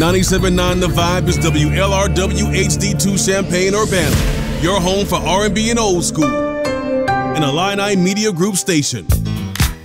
97.9 The Vibe is WLRW HD2 Champaign, Urbana, your home for R&B and old school. An Illini Media Group station.